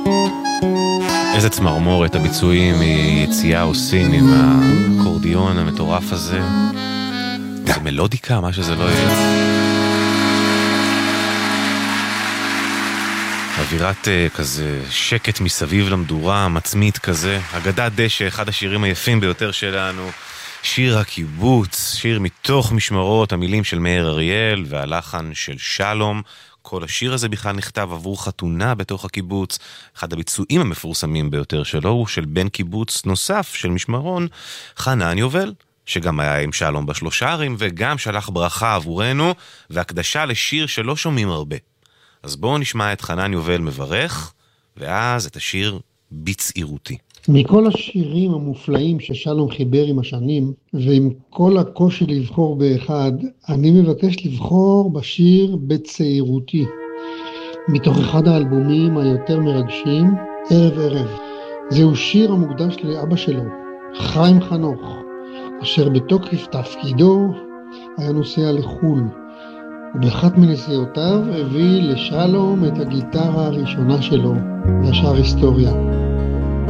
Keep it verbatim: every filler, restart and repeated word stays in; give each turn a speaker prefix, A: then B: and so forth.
A: איזה צמרמורת הביצועים מיציאה עושים עם האקורדיון המטורף הזה. זה מלודיקה, מה שזה לא יהיה. אווירת כזה שקט מסביב למדורה, מצמית כזה. אגדת דשא, אחד השירים היפים ביותר שלנו. שיר הקיבוץ, שיר מתוך משמרות, המילים של מאיר אריאל והלחן של שלום. כל השיר הזה בכלל נכתב עבור חתונה בתוך הקיבוץ. אחד הביצועים המפורסמים ביותר שלו הוא של בן קיבוץ נוסף של משמרון, חנן יובל, שגם היה עם שלום בשלושה ערים וגם שלח ברכה עבורנו והקדשה לשיר שלא שומעים הרבה. אז בואו נשמע את חנן יובל מברך, ואז את השיר בצעירותי.
B: מכל השירים המופלאים ששלום חיבר עם השנים, ועם כל הקושי לבחור באחד, אני מבקש לבחור בשיר בצעירותי, מתוך אחד האלבומים היותר מרגשים, ערב ערב. זהו שיר המוקדש לאבא שלו, חיים חנוך, אשר בתוקף תפקידו היה נוסע לחול, ובאחת מנסיעותיו הביא לשלום את הגיטרה הראשונה שלו, והשאר היסטוריה.